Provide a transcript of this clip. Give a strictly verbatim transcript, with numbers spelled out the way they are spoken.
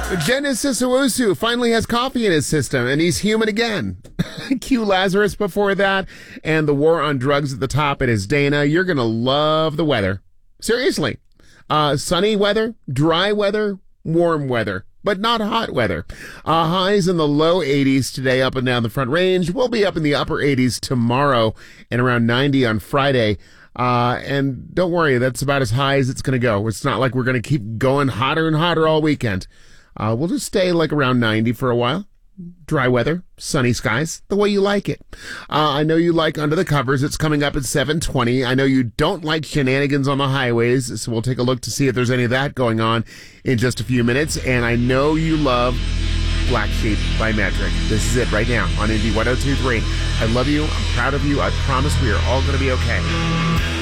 Genesis Owusu finally has coffee in his system, and he's human again. Q Lazarus before that, and the war on drugs at the top. It is Dana. You're going to love the weather. Seriously. Uh, sunny weather, dry weather, warm weather, but not hot weather. Uh, highs in the low eighties today up and down the Front Range. We'll be up in the upper eighties tomorrow and around ninety on Friday. Uh, and don't worry, that's about as high as it's going to go. It's not like we're going to keep going hotter and hotter all weekend. Uh, we'll just stay like around ninety for a while. Dry weather, sunny skies, the way you like it. Uh, I know you like Under the Covers. It's coming up at seven twenty. I know you don't like shenanigans on the highways, so we'll take a look to see if there's any of that going on in just a few minutes. And I know you love Black Sheep by Metric. This is it right now on Indy one oh two point three. I love you. I'm proud of you. I promise we are all going to be okay.